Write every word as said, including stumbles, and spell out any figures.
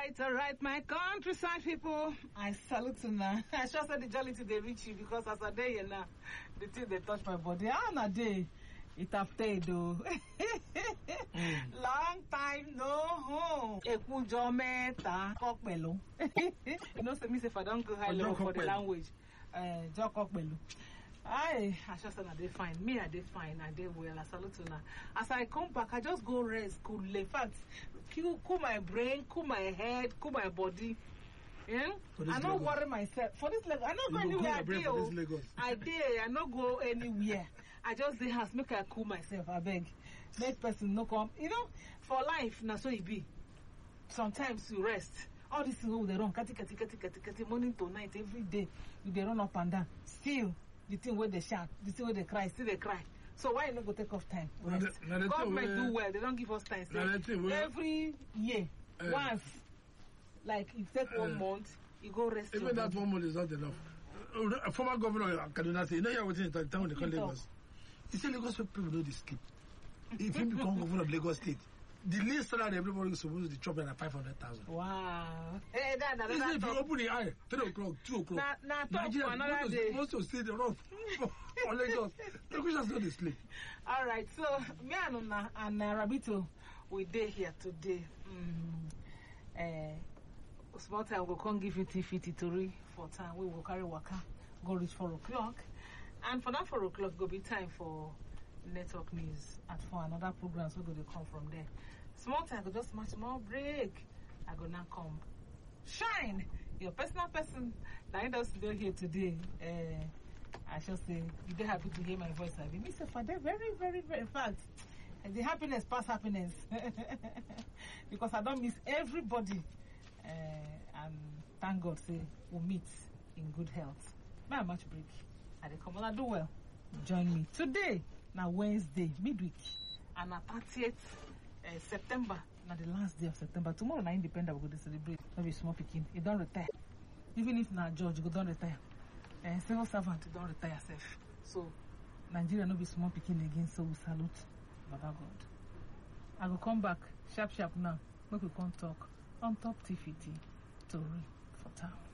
right, all right, my countryside people. I salute you now. I sure said the jolly today reach you because as a day you now, the thing they touch my body. On a day, it have stayed though. mm. Long time no home. Ekujo meta kokpelu. You know, say me say if I don't go high level for the language, uh, jo kokpelu. I, I just said I did fine. Me, I did fine. I did well. I salute you now. As I come back, I just go rest, cool. In fact, cool, cool my brain, cool my head, cool my body. Yeah? I don't worry myself. For this Lagos, I don't go anywhere. I did. I did. I don't go anywhere. I just say house, make I cool myself. I beg. Make person no come. You know, for life, now so it be. Sometimes you rest. All this things they run, kati kati kati kati kati, morning to night, every day. You they run up and down. Still. The thing where they shout, the thing where they cry, still they cry. So why not go take off time? Now the, now the government do well, they don't give us time. So every year, uh, once, like you take uh, one month, you go rest. Even that one month is not enough. A former governor of Kaduna said, you know you're waiting in the town they call Lagos. He said Lagos people know the skip. If you become governor of Lagos State, the least salary everybody is supposed to chop at five hundred thousand. Wow. Hey, that, that, that, if you open the eye, three o'clock, two o'clock. Nah, nah, Nigeria, another day. Most of stay the road for Lagos. Lagos just not sleep. All right, so me and Una and uh, Rabito, we day here today. Mm, uh, small time we can't give you T V Tori for time. We will carry waka, go reach four o'clock, and for that four o'clock, go be time for network news and for another program. So we go to come from there. Small time, go just much more break. I go now come. Shine! Your personal person that I just do here today. Uh, I shall say, you're very happy to hear my voice. I've been Mister Fade, very, very, very, in fact, the happiness past happiness. Because I don't miss everybody. Uh, and thank God, say, we'll meet in good health. My much break. I come on, I do well. Join me today, now Wednesday, midweek, and at thirtieth uh, September. Now the last day of September. Tomorrow na independent we go to celebrate. Maybe small picking. You don't retire. Even if na judge, you go don't retire. Uh, civil servant, you don't retire self. So Nigeria no be small picking again. So we salute Baba God. I will come back sharp sharp now. We will come talk on top T V T Tori for town.